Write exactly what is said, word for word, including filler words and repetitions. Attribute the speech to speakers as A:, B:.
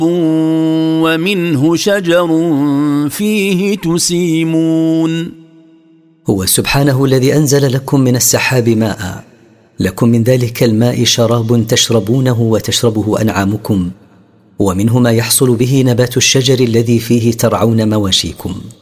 A: ومنه شجر فيه تسيمون.
B: هو سبحانه الذي أنزل لكم من السحاب ماء، لكم من ذلك الماء شراب تشربونه وتشربه أنعامكم، ومنه ما يحصل به نبات الشجر الذي فيه ترعون مواشيكم.